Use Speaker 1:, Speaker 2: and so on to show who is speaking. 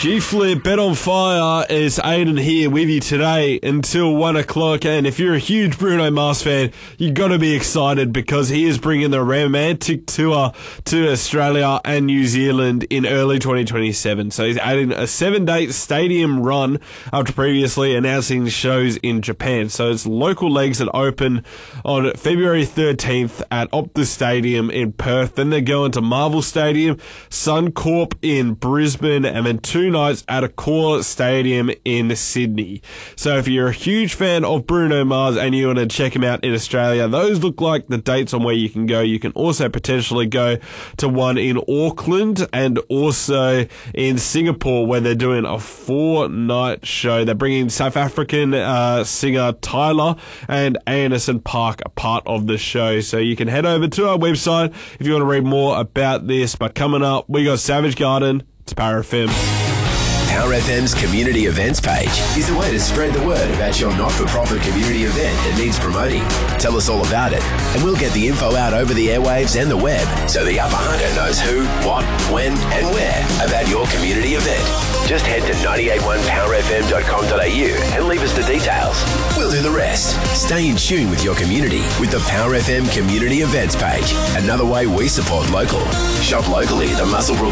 Speaker 1: G-Flip Bet on Fire is Aiden here with you today until 1 o'clock. And if you're a huge Bruno Mars fan, you've got to be excited because he is bringing the romantic tour to Australia and New Zealand in early 2027. So he's adding a 7-day stadium run after previously announcing shows in Japan. So it's local legs that open on February 13th at Optus Stadium in Perth. Then they're going to Marvel Stadium, Suncorp in Brisbane, and then 2 nights at Accor Stadium in Sydney. So if you're a huge fan of Bruno Mars and you want to check him out in Australia, those look like the dates on where you can go. You can also potentially go to one in Auckland and also in Singapore where they're doing a 4-night show. They're bringing South African singer Tyler and Anderson .Paak a part of the show. So you can head over to our website if you want to read more about this. But coming up, we got Savage Garden. It's Power FM.
Speaker 2: Power FM's community events page is the way to spread the word about your not-for-profit community event that needs promoting. Tell us all about it, and we'll get the info out over the airwaves and the web so the upper hunter knows who, what, when, and where about your community event. Just head to 981powerfm.com.au and leave us the details. We'll do the rest. Stay in tune with your community with the Power FM community events page. Another way we support local. Shop locally at the Muswellbrook